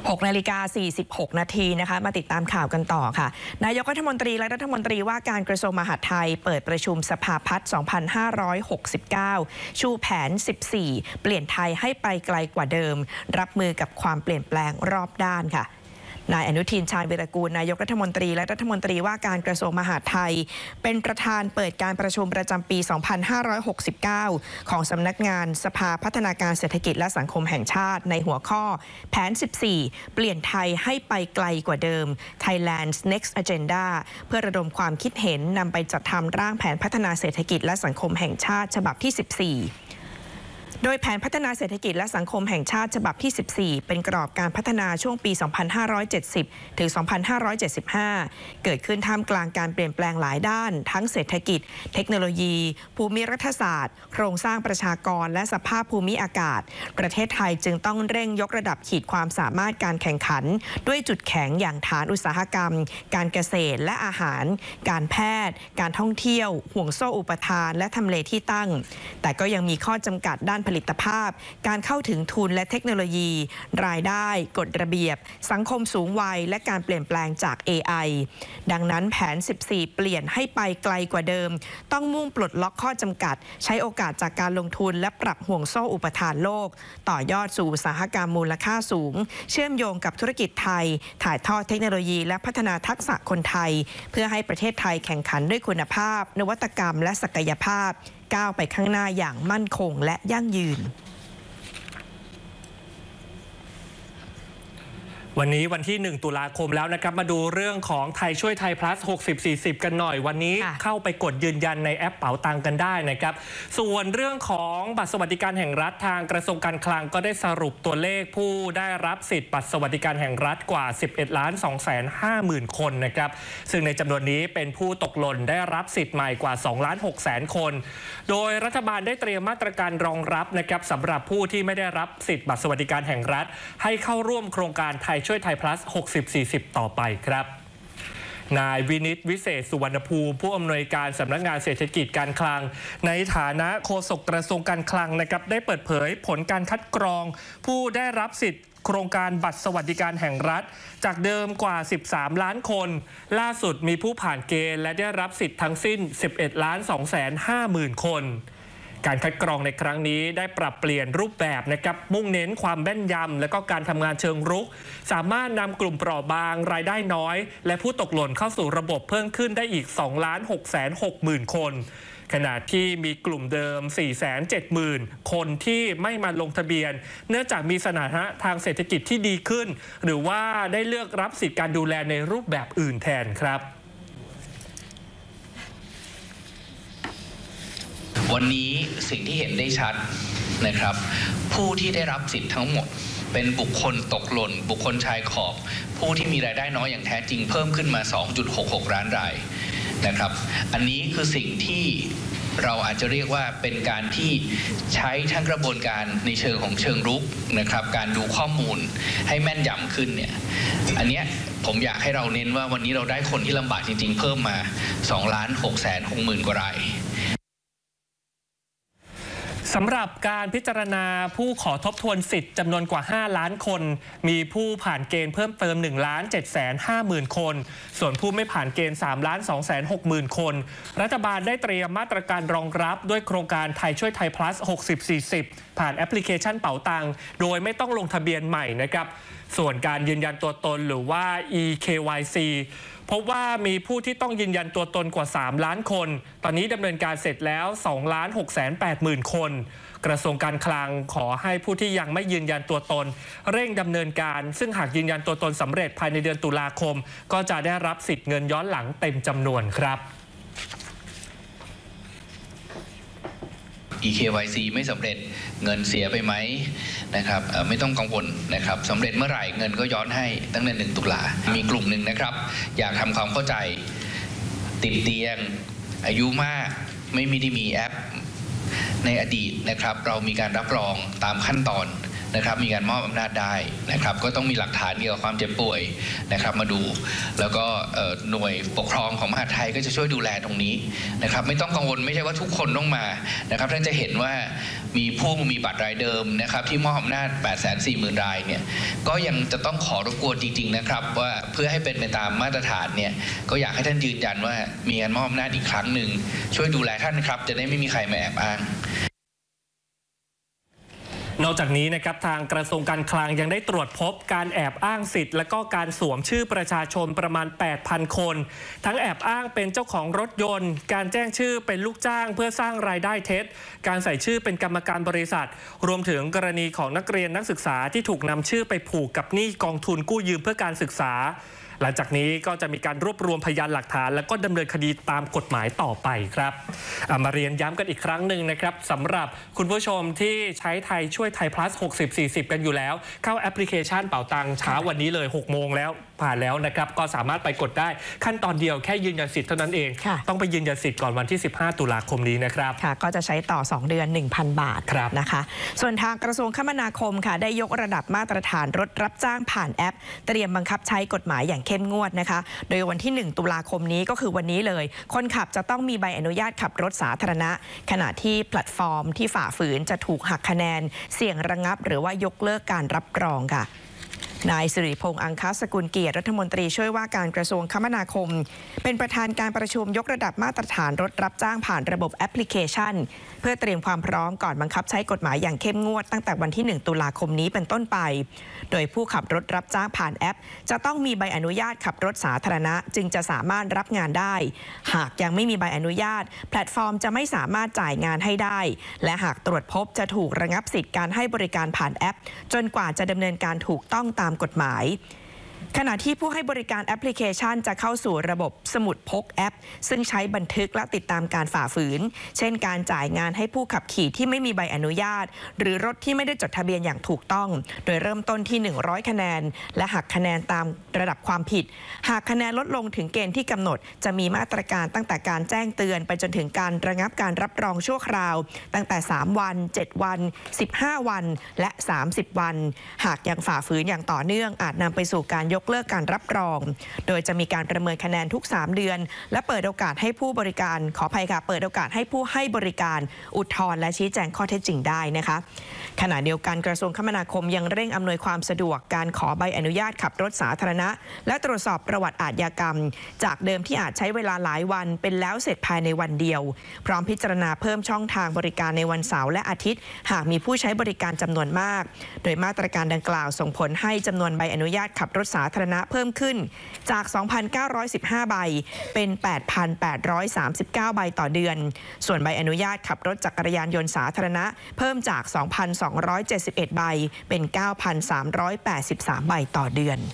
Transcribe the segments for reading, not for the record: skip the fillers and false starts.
6:46 นาทีนะคะมาติดตามข่าวกันต่อค่ะนายกรัฐมนตรีและรัฐมนตรีว่าการกระทรวงมหาดไทยเปิดประชุมสภาพัฒน์ 2569 ชูแผน 14 เปลี่ยนไทยให้ไปไกลกว่าเดิมรับมือกับความเปลี่ยนแปลงรอบด้านค่ะนายอนุทินชาญวีรกูลนายกรัฐมนตรีและรัฐมนตรีว่าการกระทรวงมหาดไทยเป็นประธานเปิดการประชุมประจำปี 2569 ของสำนักงานสภาพัฒนาการเศรษฐกิจและสังคมแห่งชาติในหัวข้อแผน 14 เปลี่ยนไทยให้ไปไกลกว่าเดิม Thailand's Next Agenda เพื่อระดมความคิดเห็นนำไปจัดทำร่างแผนพัฒนาเศรษฐกิจและสังคมแห่งชาติฉบับที่ 14โดยแผนพัฒนาเศรษฐกิจและสังคมแห่งชาติฉบับที่ 14 เป็นกรอบการพัฒนาช่วงปี 2570 ถึง 2575 เกิดขึ้นท่ามกลางการเปลี่ยนแปลงหลายด้านทั้งเศรษฐกิจเทคโนโลยีภูมิรัฐศาสตร์โครงสร้างประชากรและสภาพภูมิอากาศประเทศไทยจึงต้องเร่งยกระดับขีดความสามารถการแข่งขันด้วยจุดแข็งอย่างฐานอุตสาหกรรมการเกษตรและอาหารการแพทย์การท่องเที่ยวห่วงโซ่อุปทานและทำเลที่ตั้งแต่ก็ยังมีข้อจำกัดด้านผลิตภาพการเข้าถึงทุนและเทคโนโลยีรายได้กฎระเบียบสังคมสูงวัยและการเปลี่ยนแปลงจาก AI ดังนั้นแผน 14 เปลี่ยนให้ไปไกลกว่าเดิมต้องมุ่งปลดล็อกข้อจำกัดใช้โอกาสจากการลงทุนและปรับห่วงโซ่อุปทานโลกต่อยอดสู่อุตสาหกรรมมูลค่าสูงเชื่อมโยงกับธุรกิจไทยถ่ายทอดเทคโนโลยีและพัฒนาทักษะคนไทยเพื่อให้ประเทศไทยแข่งขันด้วยคุณภาพนวัตกรรมและศักยภาพก้าวไปข้างหน้าอย่างมั่นคงและยั่งยืนวันนี้วันที่ 1 ตุลาคมแล้วนะครับมาดูเรื่องของไทยช่วยไทย plus 60-40 กันหน่อยวันนี้เข้าไปกดยืนยันในแอปเป๋าตังกันได้นะครับส่วนเรื่องของบัตรสวัสดิการแห่งรัฐทางกระทรวงการคลังก็ได้สรุปตัวเลขผู้ได้รับสิทธิ์บัตรสวัสดิการแห่งรัฐกว่า 11,250,000 คนนะครับซึ่งในจำนวนนี้เป็นผู้ตกหล่นได้รับสิทธิ์ใหม่กว่า 2,600,000 คนโดยรัฐบาลได้เตรียมมาตรการรองรับนะครับสำหรับผู้ที่ไม่ได้รับสิทธิ์บัตรสวัสดิการแห่งรัฐให้เข้าร่วมโครงการไทยช่วยไทย plus 60-40 ต่อไปครับนายวินิตวิเศษสุวรรณภูมิผู้อำนวยการสำนักงานเศรษฐกิจการคลังในฐานะโฆษกกระทรวงการคลังนะครับได้เปิดเผยผลการคัดกรองผู้ได้รับสิทธิ์โครงการบัตรสวัสดิการแห่งรัฐจากเดิมกว่า13 ล้านคนล่าสุดมีผู้ผ่านเกณฑ์และได้รับสิทธิ์ทั้งสิ้น 11,250,000 คนการคัดกรองในครั้งนี้ได้ปรับเปลี่ยนรูปแบบนะครับมุ่งเน้นความแม่นยำและก็การทำงานเชิงรุกสามารถนำกลุ่มเปราะบางรายได้น้อยและผู้ตกหล่นเข้าสู่ระบบเพิ่มขึ้นได้อีก 2,660,000 คนขณะที่มีกลุ่มเดิม 470,000 คนที่ไม่มาลงทะเบียนเนื่องจากมีสถานะทางเศรษฐกิจที่ดีขึ้นหรือว่าได้เลือกรับสิทธิการดูแลในรูปแบบอื่นแทนครับวันนี้สิ่งที่เห็นได้ชัดนะครับผู้ที่ได้รับสิทธิ์ทั้งหมดเป็นบุคคลตกหล่นบุคคลชายขอบผู้ที่มีรายได้น้อยอย่างแท้จริงเพิ่มขึ้นมา 2.66 ล้านรายนะครับอันนี้คือสิ่งที่เราอาจจะเรียกว่าเป็นการที่ใช้ทั้งกระบวนการในเชิงของเชิงรุกนะครับการดูข้อมูลให้แม่นยำขึ้นเนี่ยอันเนี้ยผมอยากให้เราเน้นว่าวันนี้เราได้คนที่ลำบากจริงๆเพิ่มมา 2,660,000 กว่ารายสำหรับการพิจารณาผู้ขอทบทวนสิทธิ์จำนวนกว่า5 ล้านคนมีผู้ผ่านเกณฑ์เพิ่มเติม 1,750,000 คนส่วนผู้ไม่ผ่านเกณฑ์ 3,260,000 คนรัฐบาลได้เตรียมมาตรการรองรับด้วยโครงการไทยช่วยไทย plus 60-40 ผ่านแอปพลิเคชันเป๋าตังโดยไม่ต้องลงทะเบียนใหม่นะครับส่วนการยืนยันตัวตนหรือว่า eKYCพบว่ามีผู้ที่ต้องยืนยันตัวตนกว่า3 ล้านคนตอนนี้ดำเนินการเสร็จแล้ว 2,680,000 คนกระทรวงการคลังขอให้ผู้ที่ยังไม่ยืนยันตัวตนเร่งดำเนินการซึ่งหากยืนยันตัวตนสำเร็จภายในเดือนตุลาคมก็จะได้รับสิทธิ์เงินย้อนหลังเต็มจำนวนครับ eKYC ไม่สำเร็จเงินเสียไปไหมนะครับไม่ต้องกังวลนะครับสำเร็จเมื่อไหร่เงินก็ย้อนให้ตั้งแต่1 ตุลามีกลุ่มหนึ่งนะครับอยากทำความเข้าใจติดเตียงอายุมากไม่ได้มีแอปในอดีตนะครับเรามีการรับรองตามขั้นตอนนะครับมีการมอบอำนาจได้นะครับก็ต้องมีหลักฐานเกี่ยวกับความเจ็บป่วยนะครับมาดูแล้วก็หน่วยปกครองของมหาดไทยก็จะช่วยดูแลตรงนี้นะครับไม่ต้องกังวลไม่ใช่ว่าทุกคนต้องมานะครับท่านจะเห็นว่ามีผู้มีบัตรรายเดิมนะครับที่มอบอำนาจ 840,000 รายเนี่ยก็ยังจะต้องขอรบกวนจริงๆนะครับว่าเพื่อให้เป็นไปตามมาตรฐานเนี่ยก็อยากให้ท่านยืนยันว่ามีการมอบอำนาจอีกครั้งหนึ่งช่วยดูแลท่านครับจะได้ไม่มีใครมาแอบอ้างนอกจากนี้นะครับทางกระทรวงการคลังยังได้ตรวจพบการแอบอ้างสิทธิ์และก็การสวมชื่อประชาชนประมาณ 8,000 คนทั้งแอบอ้างเป็นเจ้าของรถยนต์การแจ้งชื่อเป็นลูกจ้างเพื่อสร้างรายได้เท็จการใส่ชื่อเป็นกรรมการบริษัทรวมถึงกรณีของนักเรียนนักศึกษาที่ถูกนำชื่อไปผูกกับหนี้กองทุนกู้ยืมเพื่อการศึกษาหลังจากนี้ก็จะมีการรวบรวมพยานหลักฐานและก็ดำเนินคดีตามกฎหมายต่อไปครับมาเรียนย้ำกันอีกครั้งหนึ่งนะครับสำหรับคุณผู้ชมที่ใช้ไทยช่วยไทย plus 60-40 กันอยู่แล้วเข้าแอปพลิเคชันเป๋าตังเช้าวันนี้เลย 6 โมงแล้วผ่านแล้วนะครับก็สามารถไปกดได้ขั้นตอนเดียวแค่ยืนยันสิทธิ์เท่านั้นเองต้องไปยืนยันสิทธิ์ก่อนวันที่ 15 ตุลาคมนี้นะครับค่ะก็จะใช้ต่อ 2 เดือน 1,000 บาทนะคะส่วนทางกระทรวงคมนาคมค่ะได้ยกระดับมาตรฐานรถรับจ้างผ่านแอปเตรียมบังคับใช้กฎหมายอย่างเข้มงวดนะคะโดยวันที่ 1 ตุลาคมนี้ก็คือวันนี้เลยคนขับจะต้องมีใบอนุญาตขับรถสาธารณะขณะที่แพลตฟอร์มที่ฝ่าฝืนจะถูกหักคะแนนเสี่ยงระงับหรือว่ายกเลิกการรับรองค่ะนายสิริพงษ์อังคสกุลเกียรติรัฐมนตรีช่วยว่าการกระทรวงคมนาคมเป็นประธานการประชุมยกระดับมาตรฐานรถรับจ้างผ่านระบบแอปพลิเคชันเพื่อเตรียมความพร้อมก่อนบังคับใช้กฎหมายอย่างเข้มงวดตั้งแต่วันที่ 1 ตุลาคมนี้เป็นต้นไปโดยผู้ขับรถรับจ้างผ่านแอปจะต้องมีใบอนุญาตขับรถสาธารณะจึงจะสามารถรับงานได้หากยังไม่มีใบอนุญาตแพลตฟอร์มจะไม่สามารถจ่ายงานให้ได้และหากตรวจพบจะถูกระงับสิทธิ์การให้บริการผ่านแอปจนกว่าจะดำเนินการถูกต้องตามกฎหมายขณะที่ผู้ให้บริการแอปพลิเคชันจะเข้าสู่ระบบสมุดพกแอปซึ่งใช้บันทึกและติดตามการฝ่าฝืนเช่นการจ่ายงานให้ผู้ขับขี่ที่ไม่มีใบอนุญาตหรือรถที่ไม่ได้จดทะเบียนอย่างถูกต้องโดยเริ่มต้นที่100คะแนนและหักคะแนนตามระดับความผิดหากคะแนนลดลงถึงเกณฑ์ที่กำหนดจะมีมาตรการตั้งแต่การแจ้งเตือนไปจนถึงการระงับการรับรองชั่วคราวตั้งแต่3วัน7วัน15วันและ30วันหากยังฝ่าฝืนอย่างต่อเนื่องอาจนำไปสู่การยกเลิกการรับรองโดยจะมีการประเมินคะแนนทุก3เดือนและเปิดโอกาสให้ผู้บริการขออภัยค่ะเปิดโอกาสให้ผู้ให้บริการอุทธรณ์และชี้แจงข้อเท็จจริงได้นะคะขณะเดียวกันกระทรวงคมนาคมยังเร่งอำนวยความสะดวกการขอใบอนุญาตขับรถสาธารณะและตรวจสอบประวัติอาชญากรรมจากเดิมที่อาจใช้เวลาหลายวันเป็นแล้วเสร็จภายในวันเดียวพร้อมพิจารณาเพิ่มช่องทางบริการในวันเสาร์และอาทิตย์หากมีผู้ใช้บริการจำนวนมากโดยมาตรการดังกล่าวส่งผลให้จำนวนใบอนุญาตขับรถสาธารณะเพิ่มขึ้นจาก 2,915 ใบเป็น 8,839 ใบต่อเดือนส่วนใบอนุญาตขับรถจักรยานยนต์สาธารณะเพิ่มจาก 2,271 ใบเป็น 9,383 ใบต่อเดือน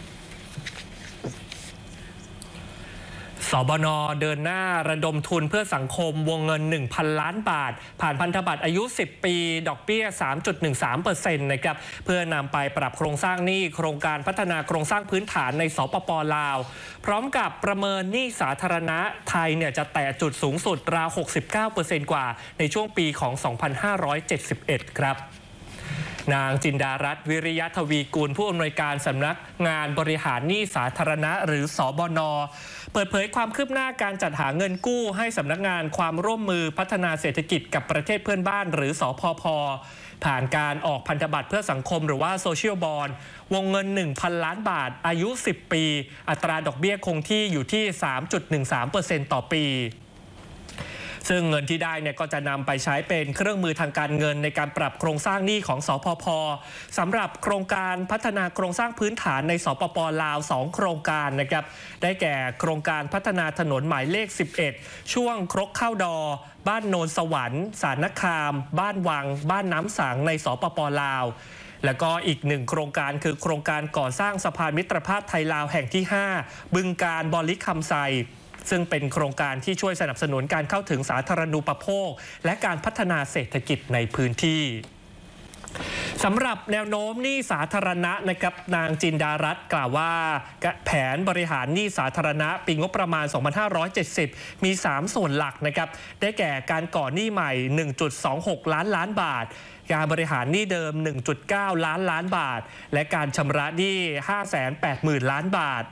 สบน.เดินหน้าระดมทุนเพื่อสังคมวงเงิน 1,000 ล้านบาทผ่านพันธบัตรอายุ10ปีดอกเบี้ย 3.13% นะครับเพื่อนำไปปรับโครงสร้างหนี้โครงการพัฒนาโครงสร้างพื้นฐานในสปป.ลาวพร้อมกับประเมินหนี้สาธารณะไทยเนี่ยจะแตะจุดสูงสุดราว 69% กว่าในช่วงปีของ 2571 ครับนางจินดารัตน์วิริยะทวีกูลผู้อำนวยการสำนักงานบริหารหนี้สาธารณะหรือสบน.เปิดเผยความคืบหน้าการจัดหาเงินกู้ให้สำนักงานความร่วมมือพัฒนาเศรษฐกิจกับประเทศเพื่อนบ้านหรือสพพ.ผ่านการออกพันธบัตรเพื่อสังคมหรือว่าโซเชียลบอนด์วงเงิน 1,000 ล้านบาทอายุ10ปีอัตราดอกเบี้ยคงที่อยู่ที่ 3.13% ต่อปีซึ่งเงินที่ได้เนี่ยก็จะนำไปใช้เป็นเครื่องมือทางการเงินในการปรับโครงสร้างหนี้ของสพพ.สำหรับโครงการพัฒนาโครงสร้างพื้นฐานในสปป.ลาว2โครงการนะครับได้แก่โครงการพัฒนาถนนหมายเลข11ช่วงครกข้าวดอบ้านโนนสวรรค์สารนคามบ้านวังบ้านน้ำสังในสปป.ลาวแล้วก็อีก1โครงการคือโครงการก่อสร้างสะพานมิตรภาพไทยลาวแห่งที่5บึงกาฬบริคำไซซึ่งเป็นโครงการที่ช่วยสนับสนุนการเข้าถึงสาธารณูปโภคและการพัฒนาเศรษฐกิจในพื้นที่สำหรับแนวโน้มหนี้สาธารณะนะครับนางจินดารัตน์กล่าวว่าแผนบริหารหนี้สาธารณะปีงบประมาณ 2570 มี 3 ส่วนหลักนะครับได้แก่การก่อหนี้ใหม่ 1.26 ล้านบาทการบริหารหนี้เดิม 1.9 ล้านบาทและการชำระหนี้ 580,000 ล้านบาท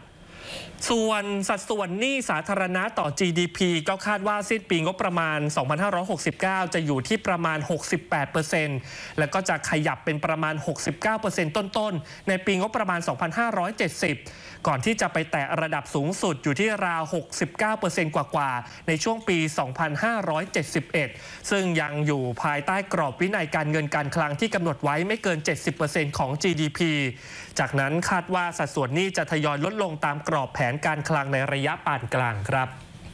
ส่วนสัดส่วนหนี้สาธารณะต่อ GDP ก็คาดว่าสิ้นปีงบประมาณ 2569 จะอยู่ที่ประมาณ 68% แล้วก็จะขยับเป็นประมาณ 69% ต้นๆในปีงบประมาณ 2570 ก่อนที่จะไปแตะระดับสูงสุดอยู่ที่ราว 69% กว่าๆในช่วงปี 2571 ซึ่งยังอยู่ภายใต้กรอบวินัยการเงินการคลังที่กำหนดไว้ไม่เกิน 70% ของ GDP จากนั้นคาดว่าสัดส่วนหนี้จะทยอยลดลงตามกรอบแผนการคลังในระยะปานกลางครับ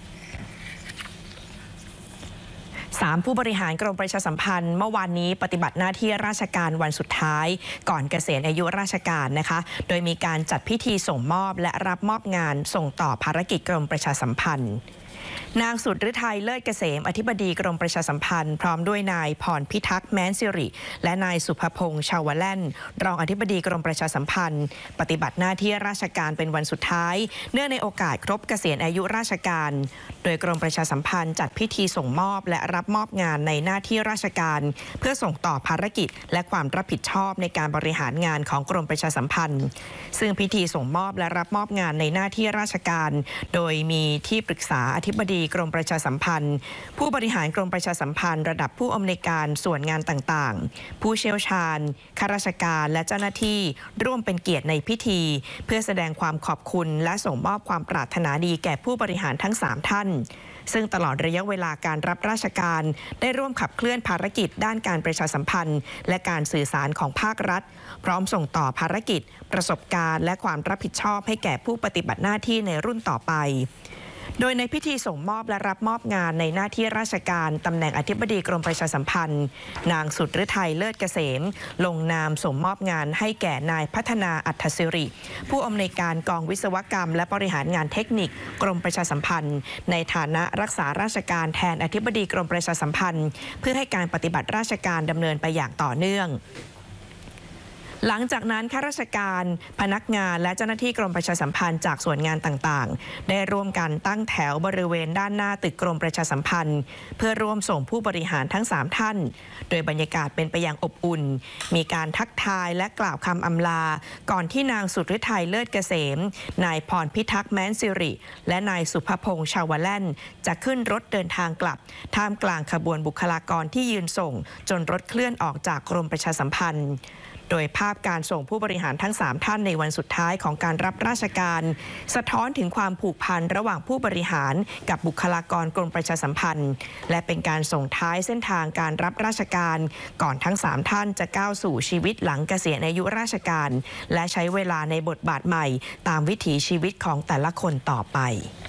3 ผู้บริหารกรมประชาสัมพันธ์เมื่อวานนี้ปฏิบัติหน้าที่ราชการวันสุดท้ายก่อนเกษียณอายุราชการนะคะโดยมีการจัดพิธีส่งมอบและรับมอบงานส่งต่อภารกิจกรมประชาสัมพันธ์นางสุดฤทัยเลิศเกษมอธิบดีกรมประชาสัมพันธ์พร้อมด้วยนายพรพิทักษ์แม้นสิริและนายสุภพงษ์ชาวแล่นรองอธิบดีกรมประชาสัมพันธ์ปฏิบัติหน้าที่ราชการเป็นวันสุดท้ายเนื่องในโอกาสครบเกษียณอายุราชการโดยกรมประชาสัมพันธ์จัดพิธีส่งมอบและรับมอบงานในหน้าที่ราชการเพื่อส่งต่อภารกิจและความรับผิดชอบในการบริหารงานของกรมประชาสัมพันธ์ซึ่งพิธีส่งมอบและรับมอบงานในหน้าที่ราชการโดยมีที่ปรึกษาอธิบดีกรมประชาสัมพันธ์ผู้บริหารกรมประชาสัมพันธ์ระดับผู้อำนวยการส่วนงานต่างๆผู้เชี่ยวชาญข้าราชการและเจ้าหน้าที่ร่วมเป็นเกียรติในพิธีเพื่อแสดงความขอบคุณและส่งมอบความปรารถนาดีแก่ผู้บริหารทั้ง3ท่านซึ่งตลอดระยะเวลาการรับราชการได้ร่วมขับเคลื่อนภารกิจด้านการประชาสัมพันธ์และการสื่อสารของภาครัฐพร้อมส่งต่อภารกิจประสบการณ์และความรับผิดชอบให้แก่ผู้ปฏิบัติหน้าที่ในรุ่นต่อไปโดยในพิธีส่งมอบและรับมอบงานในหน้าที่ราชการตำแหน่งอธิบดีกรมประชาสัมพันธ์นางสุดฤทัยเลิศเกษมลงนามส่งมอบงานให้แก่นายพัฒนาอัฏฐศิริผู้อำนวยการกองวิศวกรรมและบริหารงานเทคนิคกรมประชาสัมพันธ์ในฐานะรักษาราชการแทนอธิบดีกรมประชาสัมพันธ์เพื่อให้การปฏิบัติราชการดำเนินไปอย่างต่อเนื่องหลังจากนั้นข้าราชการพนักงานและเจ้าหน้าที่กรมประชาสัมพันธ์จากส่วนงานต่างๆได้ร่วมกันตั้งแถวบริเวณด้านหน้าตึกกรมประชาสัมพันธ์เพื่อร่วมส่งผู้บริหารทั้ง3ท่านโดยบรรยากาศเป็นไปอย่างอบอุ่นมีการทักทายและกล่าวคำอำลาก่อนที่นางสุดฤทัยเลิศเกษมนายพรพิทักษ์แม้นสิริและนายสุภพงษ์ชาวแล่นจะขึ้นรถเดินทางกลับท่ามกลางขบวนบุคลากรที่ยืนส่งจนรถเคลื่อนออกจากกรมประชาสัมพันธ์โดยภาพการส่งผู้บริหารทั้ง3ท่านในวันสุดท้ายของการรับราชการสะท้อนถึงความผูกพันระหว่างผู้บริหารกับบุคลากรกรมประชาสัมพันธ์และเป็นการส่งท้ายเส้นทางการรับราชการก่อนทั้ง3ท่านจะก้าวสู่ชีวิตหลังเกษียณอายุราชการและใช้เวลาในบทบาทใหม่ตามวิถีชีวิตของแต่ละคนต่อไป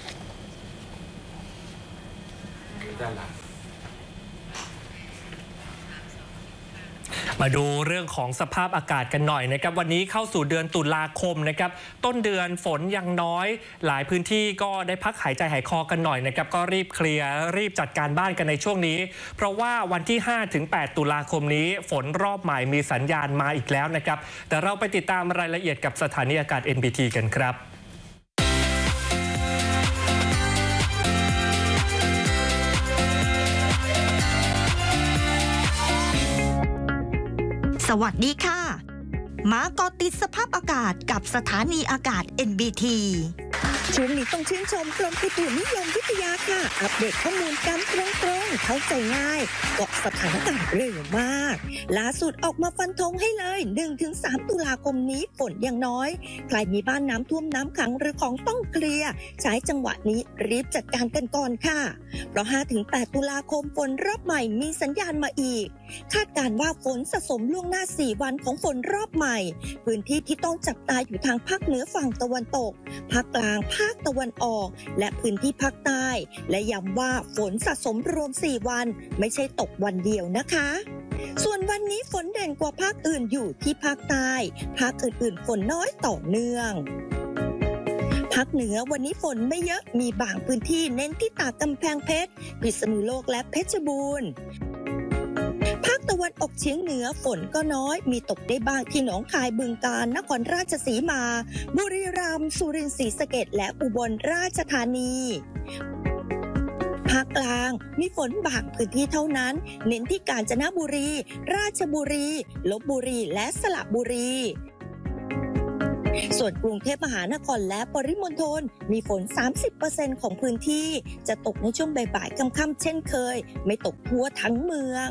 มาดูเรื่องของสภาพอากาศกันหน่อยนะครับวันนี้เข้าสู่เดือนตุลาคมนะครับต้นเดือนฝนยังน้อยหลายพื้นที่ก็ได้พักหายใจหายคอกันหน่อยนะครับก็รีบเคลียร์รีบจัดการบ้านกันในช่วงนี้เพราะว่าวันที่ 5-8 ตุลาคมนี้ฝนรอบใหม่มีสัญญาณมาอีกแล้วนะครับแต่เราไปติดตามรายละเอียดกับสถานีอากาศ NBT กันครับสวัสดีค่ะมาเกาะติดสภาพอากาศกับสถานีอากาศ NBT ช่วงนี้ต้องชื่นชมกรมอุตุนิยมวิทยาค่ะอัปเดตข้อมูลกันตรงๆเข้าใจง่ายเกาะสถานการณ์เร็วมากล่าสุดออกมาฟันธงให้เลย 1-3 ตุลาคมนี้ฝนยังน้อยใครมีบ้านน้ำท่วมน้ำขังหรือของต้องเคลียร์ใช้จังหวะนี้รีบจัดการกันก่อนค่ะเพราะ 5-8 ตุลาคมฝนรอบใหม่มีสัญญาณมาอีกคาดการว่าฝนสะสมล่วงหน้า4วันของฝนรอบใหม่พื้นที่ที่ต้องจับตาอยู่ทางภาคเหนือฝั่งตะวันตกภาคกลางภาคตะวันออกและพื้นที่ภาคใต้และย้ำว่าฝนสะสมรวม4วันไม่ใช่ตกวันเดียวนะคะส่วนวันนี้ฝนเด่นกว่าภาคอื่นอยู่ที่ภาคใต้ภาคอื่นๆฝนน้อยต่อเนื่องภาคเหนือวันนี้ฝนไม่เยอะมีบางพื้นที่เน้นที่ตากกำแพงเพชรพิษณุโลกและเพชรบูรณ์ภาคตะวันออกเฉียงเหนือฝนก็น้อยมีตกได้บ้างที่หนองคายบึงกาฬนครราชสีมาบุรีรัมย์สุรินทร์ศรีสะเกษและอุบลราชธานีภาคกลางมีฝนบางพื้นที่เท่านั้นเน้นที่กาญจนบุรีราชบุรีลพบุรีและสระบุรีส่วนกรุงเทพมหานครและปริมณฑลมีฝน 30% ของพื้นที่จะตกในช่วงบ่ายๆค่ำๆเช่นเคยไม่ตกทั่วทั้งเมือง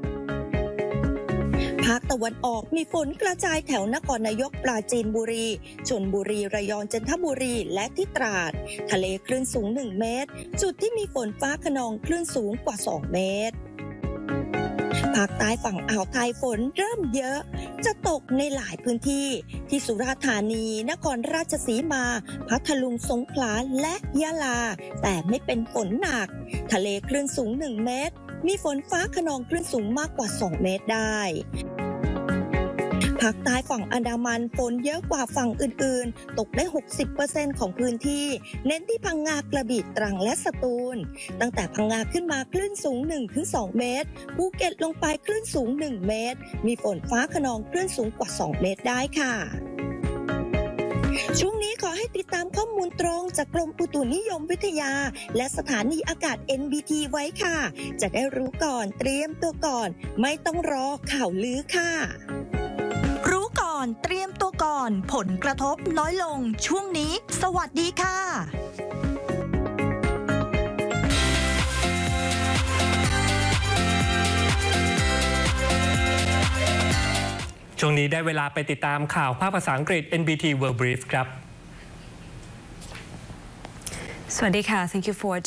ภาคตะวันออกมีฝนกระจายแถวนครนายกปราจีนบุรีชลบุรีระยองจันทบุรีและที่ตราดทะเลคลื่นสูง1เมตรจุดที่มีฝนฟ้าคะนองคลื่นสูงกว่า2เมตรภาคใต้ฝั่งอ่าวไทยฝนเริ่มเยอะจะตกในหลายพื้นที่ที่สุราษฎร์ธานีนครราชสีมาพัทลุงสงขลาและยะลาแต่ไม่เป็นฝนหนักทะเลคลื่นสูง1เมตรมีฝนฟ้าคะนองคลื่นสูงมากกว่า2เมตรได้ภาคใต้ฝั่งอันดามันฝนเยอะกว่าฝั่งอื่นๆตกได้ 60% ของพื้นที่เน้นที่พังงากระบี่ตรังและสตูลตั้งแต่พังงาขึ้นมาคลื่นสูง 1-2 เมตรภูเก็ตลงไปคลื่นสูง1เมตรมีฝนฟ้าคะนองคลื่นสูงกว่า2เมตรได้ค่ะช่วงนี้ขอให้ติดตามข้อมูลตรงจากกรมอุตุนิยมวิทยาและสถานีอากาศ NBT ไว้ค่ะจะได้รู้ก่อนเตรียมตัวก่อนไม่ต้องรอข่าวลือค่ะรู้ก่อนเตรียมตัวก่อนผลกระทบน้อยลงช่วงนี้สวัสดีค่ะช่วงนี้ได้เวลาไปติดตามข่าวภาคภาษาอังกฤษ NBT World Brief ครับสวัสดีค่ะ Thank you for